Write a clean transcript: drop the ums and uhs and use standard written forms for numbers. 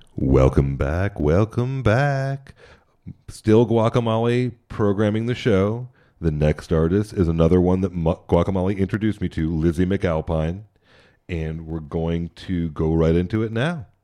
Welcome back. Welcome back. Still Guacamole programming the show. The next artist is another one that Guacamole introduced me to, Lizzie McAlpine. And we're going to go right into it now.